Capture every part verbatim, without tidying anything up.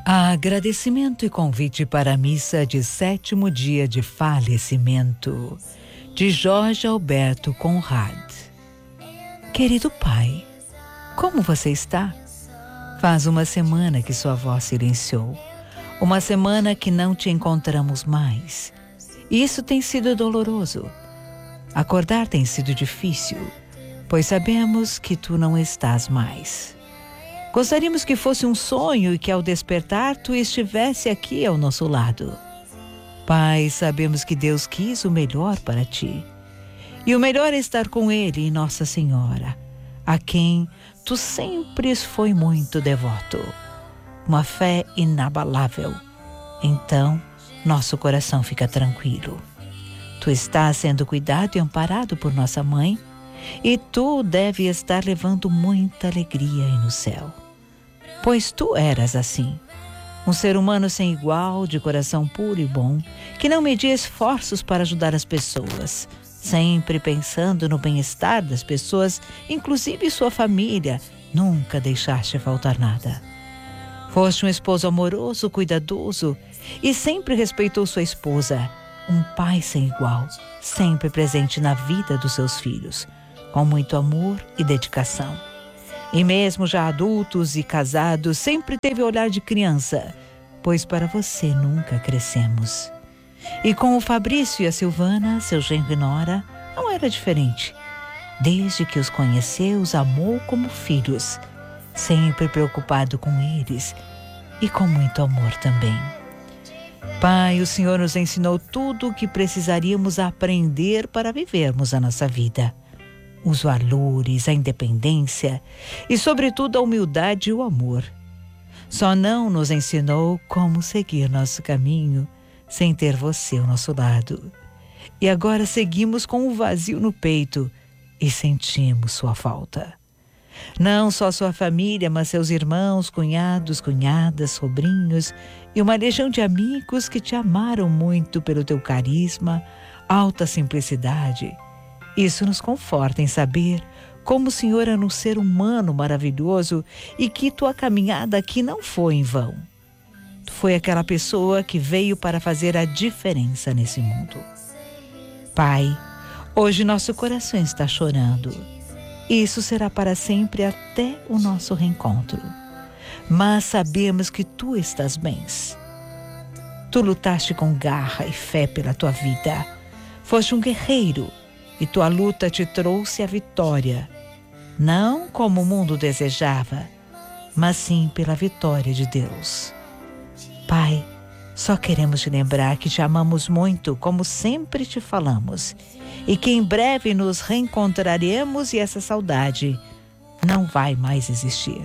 Agradecimento e convite para a missa de sétimo dia de falecimento de Jorge Alberto Conrad. Querido pai, como você está? Faz uma semana que sua voz silenciou. Uma semana que não te encontramos mais. E isso tem sido doloroso. Acordar tem sido difícil, pois sabemos que tu não estás mais. Gostaríamos que fosse um sonho e que ao despertar tu estivesse aqui ao nosso lado. Pai, sabemos que Deus quis o melhor para ti. E o melhor é estar com Ele e Nossa Senhora, a quem tu sempre foi muito devoto. Uma fé inabalável. Então, nosso coração fica tranquilo. Tu estás sendo cuidado e amparado por nossa mãe, e tu deve estar levando muita alegria aí no céu. Pois tu eras assim, um ser humano sem igual, de coração puro e bom, que não media esforços para ajudar as pessoas, sempre pensando no bem-estar das pessoas, inclusive sua família. Nunca deixaste faltar nada. Foste um esposo amoroso, cuidadoso, e sempre respeitou sua esposa. Um pai sem igual, sempre presente na vida dos seus filhos, com muito amor e dedicação. E mesmo já adultos e casados, sempre teve olhar de criança, pois para você nunca crescemos. E com o Fabrício e a Silvana, seu genro e nora, não era diferente. Desde que os conheceu, os amou como filhos, sempre preocupado com eles e com muito amor também. Pai, o Senhor nos ensinou tudo o que precisaríamos aprender para vivermos a nossa vida. Os valores, a independência e, sobretudo, a humildade e o amor. Só não nos ensinou como seguir nosso caminho sem ter você ao nosso lado. E agora seguimos com um vazio no peito e sentimos sua falta. Não só sua família, mas seus irmãos, cunhados, cunhadas, sobrinhos e uma legião de amigos que te amaram muito pelo teu carisma, alta simplicidade. Isso nos conforta em saber como o Senhor é um ser humano maravilhoso e que tua caminhada aqui não foi em vão. Tu foi aquela pessoa que veio para fazer a diferença nesse mundo. Pai, hoje nosso coração está chorando. Isso será para sempre até o nosso reencontro. Mas sabemos que tu estás bem. Tu lutaste com garra e fé pela tua vida. Foste um guerreiro e tua luta te trouxe a vitória. Não como o mundo desejava, mas sim pela vitória de Deus. Pai, só queremos te lembrar que te amamos muito, como sempre te falamos, e que em breve nos reencontraremos e essa saudade não vai mais existir.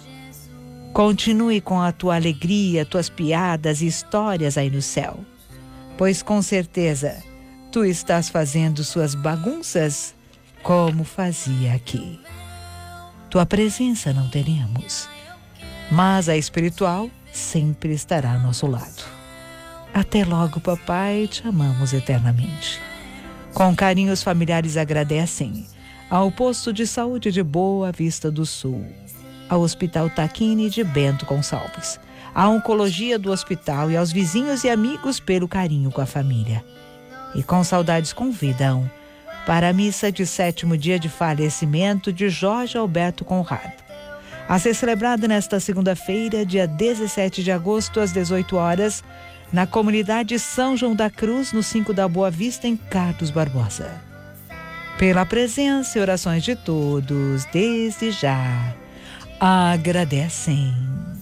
Continue com a tua alegria, tuas piadas e histórias aí no céu, pois com certeza tu estás fazendo suas bagunças como fazia aqui. Tua presença não teremos, mas a espiritual sempre estará ao nosso lado. Até logo, papai, te amamos eternamente. Com carinho, os familiares agradecem ao Posto de Saúde de Boa Vista do Sul, ao Hospital Taquini de Bento Gonçalves, à Oncologia do hospital e aos vizinhos e amigos pelo carinho com a família. E com saudades convidam para a missa de sétimo dia de falecimento de Jorge Alberto Conrad, a ser celebrada nesta segunda-feira, dia dezessete de agosto, às dezoito horas, na comunidade São João da Cruz, no cinco da Boa Vista, em Carlos Barbosa. Pela presença e orações de todos, desde já, agradecem.